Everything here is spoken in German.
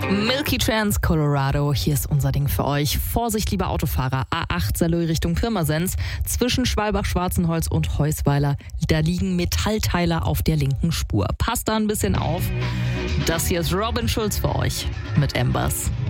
Milky Chance, Colorado, hier ist unser Ding für euch. Vorsicht, liebe Autofahrer, A8 Saarlouis Richtung Pirmasens. Zwischen Schwalbach-Schwarzenholz und Heusweiler, da liegen Metallteile auf der linken Spur. Passt da ein bisschen auf. Das hier ist Robin Schulz für euch mit Embers.